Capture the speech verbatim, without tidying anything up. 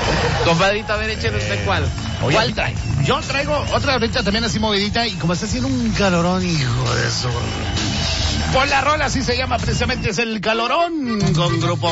Compadrito, a ver, échale usted cuál. Oye, ¿Cuál trae? Yo traigo otra ahorita también así movidita y como está haciendo un calorón, hijo de eso. Por la rola, así se llama precisamente, es el calorón con Grupo